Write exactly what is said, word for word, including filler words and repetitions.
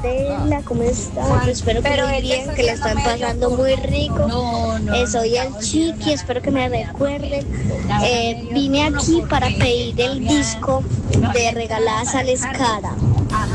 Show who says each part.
Speaker 1: Candela, ¿cómo están? Espero que muy bien, que la están pasando muy rico. Eh, soy el Chiqui, espero que me recuerden. Eh, vine aquí para pedir el disco de Regalada Sales Cara.